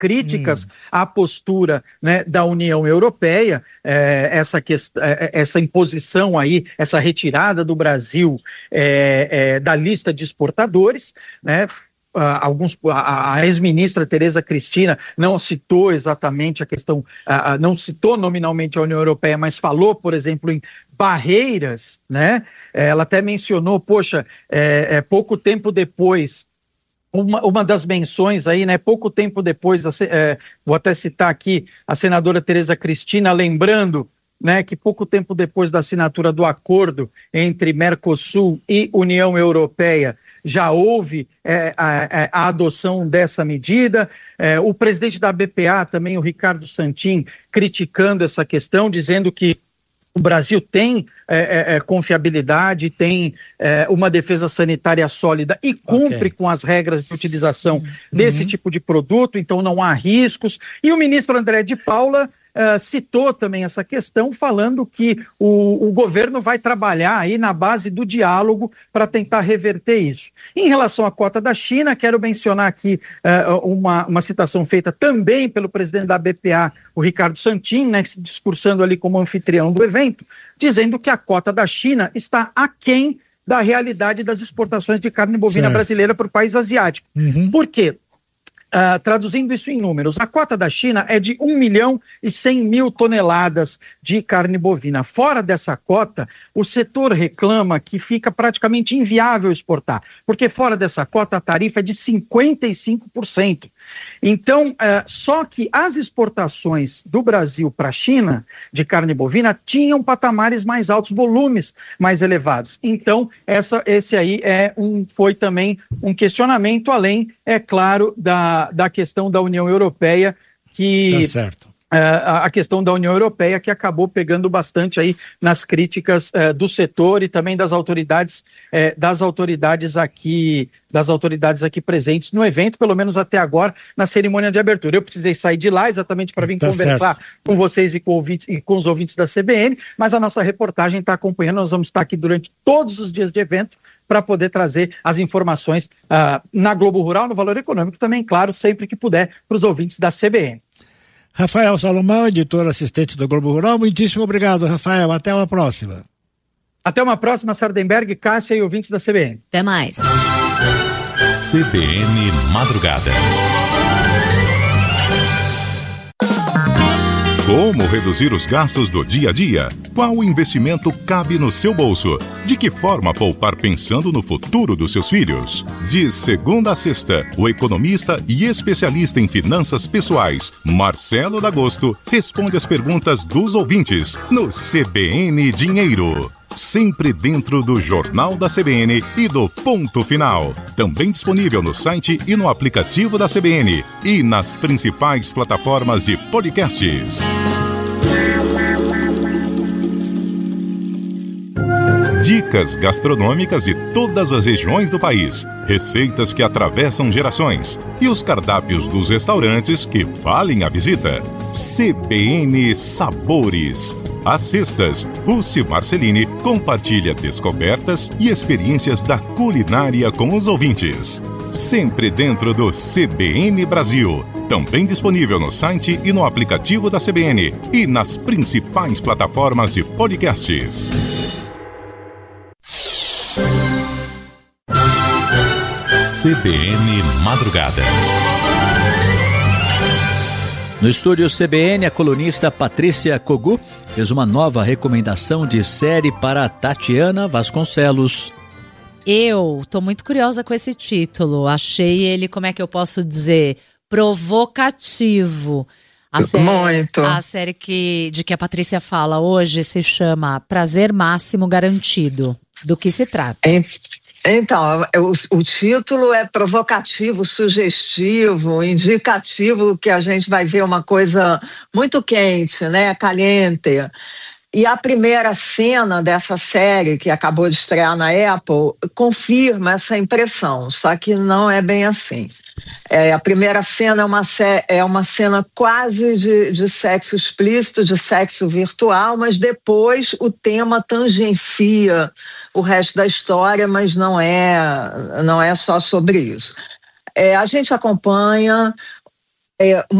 críticas à postura, né, da União Europeia, essa imposição aí, essa retirada do Brasil da lista de exportadores, né? A ex-ministra Tereza Cristina não citou exatamente a questão, não citou nominalmente a União Europeia, mas falou, por exemplo, em barreiras, né? Ela até mencionou, pouco tempo depois, uma das menções aí, né? Pouco tempo depois, vou até citar aqui a senadora Tereza Cristina, lembrando, né, que pouco tempo depois da assinatura do acordo entre Mercosul e União Europeia, já houve a adoção dessa medida. O presidente da BPA, também o Ricardo Santin, criticando essa questão, dizendo que o Brasil tem confiabilidade, tem uma defesa sanitária sólida e cumpre com as regras de utilização desse tipo de produto, então não há riscos. E o ministro André de Paula citou também essa questão, falando que o governo vai trabalhar aí na base do diálogo para tentar reverter isso. Em relação à cota da China, quero mencionar aqui uma citação feita também pelo presidente da BPA, o Ricardo Santin, né, discursando ali como anfitrião do evento, dizendo que a cota da China está aquém da realidade das exportações de carne bovina brasileira para o país asiático. Por quê? Traduzindo isso em números, a cota da China é de 1.100.000 toneladas de carne bovina. Fora dessa cota, o setor reclama que fica praticamente inviável exportar, porque fora dessa cota a tarifa é de 55%. Então, só que as exportações do Brasil para a China de carne bovina tinham patamares mais altos, volumes mais elevados. Então, esse aí foi também um questionamento, além, é claro, da questão da União Europeia, que... Tá certo. A questão da União Europeia, que acabou pegando bastante aí nas críticas do setor e também das autoridades aqui presentes no evento, pelo menos até agora, na cerimônia de abertura. Eu precisei sair de lá exatamente para vir conversar com vocês e com os ouvintes da CBN, mas a nossa reportagem está acompanhando, nós vamos estar aqui durante todos os dias de evento para poder trazer as informações na Globo Rural, no Valor Econômico, também, claro, sempre que puder, para os ouvintes da CBN. Rafael Salomão, editor assistente do Globo Rural, muitíssimo obrigado, Rafael, até uma próxima. Até uma próxima, Sardenberg, Cássia e ouvintes da CBN. Até mais. CBN Madrugada. Como reduzir os gastos do dia a dia? Qual investimento cabe no seu bolso? De que forma poupar pensando no futuro dos seus filhos? De segunda a sexta, o economista e especialista em finanças pessoais, Marcelo D'Agosto, responde as perguntas dos ouvintes no CBN Dinheiro. Sempre dentro do Jornal da CBN e do Ponto Final. Também disponível no site e no aplicativo da CBN e nas principais plataformas de podcasts. Dicas gastronômicas de todas as regiões do país, receitas que atravessam gerações e os cardápios dos restaurantes que valem a visita. CBN Sabores. Às sextas, Rússi Marcelini compartilha descobertas e experiências da culinária com os ouvintes. Sempre dentro do CBN Brasil. Também disponível no site e no aplicativo da CBN e nas principais plataformas de podcasts. CBN Madrugada. No estúdio CBN, a colunista Patrícia Kogu fez uma nova recomendação de série para Tatiana Vasconcelos. Eu tô muito curiosa com esse título. Achei ele, como é que eu posso dizer, provocativo. A série de que a Patrícia fala hoje se chama Prazer Máximo Garantido. Do que se trata? Então, o título é provocativo, sugestivo, indicativo que a gente vai ver uma coisa muito quente, né, caliente. E a primeira cena dessa série, que acabou de estrear na Apple, confirma essa impressão, só que não é bem assim. A primeira cena é uma cena quase de sexo explícito, de sexo virtual, mas depois o tema tangencia o resto da história, mas não é só sobre isso. A gente acompanha uma